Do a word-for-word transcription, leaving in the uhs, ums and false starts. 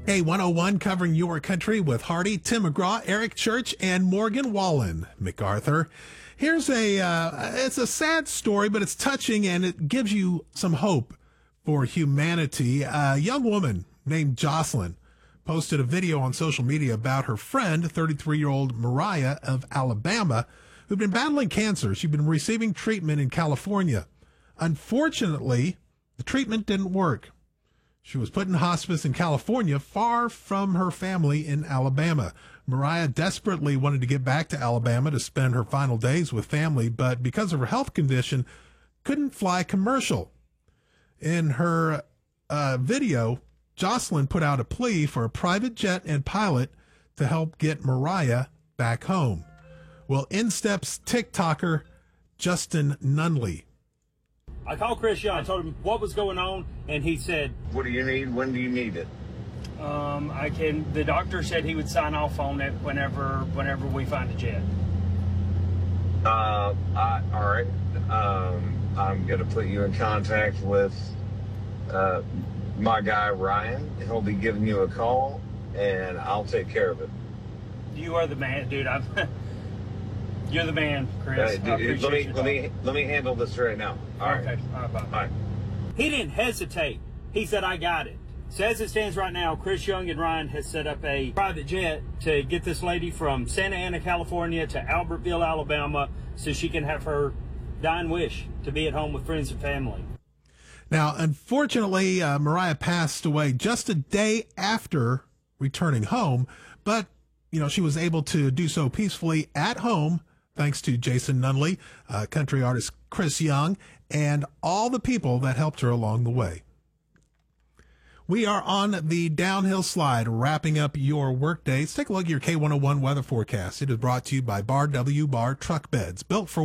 A one oh one covering your country with Hardy, Tim McGraw, Eric Church, and Morgan Wallen. MacArthur. Here's a, uh, it's a sad story, but it's touching and it gives you some hope for humanity. A young woman named Jocelyn posted a video on social media about her friend, thirty-three-year-old Mariah of Alabama, who'd been battling cancer. She'd been receiving treatment in California. Unfortunately, the treatment didn't work. She was put in hospice in California, far from her family in Alabama. Mariah desperately wanted to get back to Alabama to spend her final days with family, but because of her health condition, couldn't fly commercial. In her uh, video, Jocelyn put out a plea for a private jet and pilot to help get Mariah back home. Well, in steps TikToker Justin Nunley. I called Chris Young. I told him what was going on, and he said, "What do you need? When do you need it?" Um, I can. The doctor said he would sign off on it whenever, whenever we find a jet. Uh, I, all right. Um, I'm gonna put you in contact with uh, my guy Ryan. He'll be giving you a call, and I'll take care of it. You are the man, dude. I'm. You're the man, Chris. Uh, I dude, let me let me let me handle this right now. All right. Okay. All right. Bye. All right. He didn't hesitate. He said, "I got it." So as it stands right now, Chris Young and Ryan has set up a private jet to get this lady from Santa Ana, California to Albertville, Alabama, so she can have her dying wish to be at home with friends and family. Now, unfortunately, uh, Mariah passed away just a day after returning home, but, you know, she was able to do so peacefully at home thanks to Jason Nunley, uh, country artist Chris Young, and all the people that helped her along the way. We are on the downhill slide, wrapping up your workday. Let's take a look at your K one oh one weather forecast. It is brought to you by Bar W Bar Truck Beds, built for